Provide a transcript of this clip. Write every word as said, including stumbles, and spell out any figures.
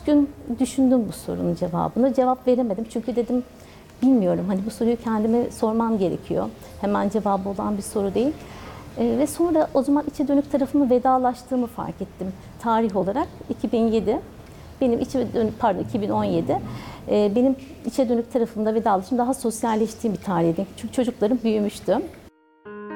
gün düşündüm bu sorunun cevabını. Cevap veremedim çünkü dedim bilmiyorum. Hani bu soruyu kendime sormam gerekiyor. Hemen cevabı olan bir soru değil. E, ve sonra o zaman içe dönük tarafımı vedalaştığımı fark ettim. Tarih olarak iki bin yedi. Benim içe dönük, pardon iki bin on yedi. E, benim içe dönük tarafımda vedalaştım. Daha sosyalleştiğim bir tarihti. Çünkü çocuklarım büyümüştü.